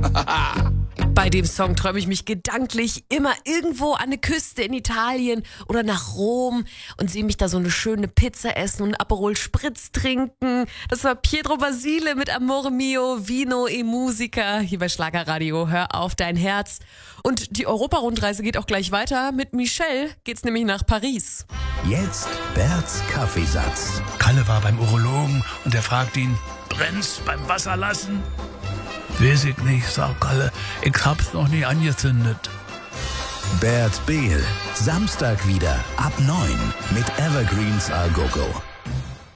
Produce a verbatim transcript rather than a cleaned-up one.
Bei dem Song träume ich mich gedanklich immer irgendwo an eine Küste in Italien oder nach Rom und sehe mich da so eine schöne Pizza essen und Aperol Spritz trinken. Das war Pietro Basile mit Amore Mio, Vino e Musica hier bei Schlagerradio. Hör auf dein Herz. Und die Europa-Rundreise geht auch gleich weiter. Mit Michelle geht's nämlich nach Paris. Jetzt Berts Kaffeesatz. Kalle war beim Urologen und er fragt ihn, brennt's beim Wasserlassen? Weiß ich nicht, sagt Kalle, ich hab's noch nie angezündet. Bert Behl, Samstag wieder ab neun mit Evergreens Al Gogo.